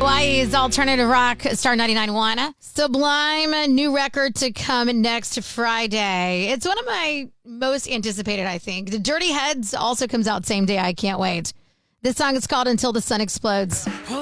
Hawaii's alternative rock, Star 99.1. Sublime, new record to come next Friday. It's one of my most anticipated, I think. The Dirty Heads also comes out same day. I can't wait. This song is called Until the Sun Explodes.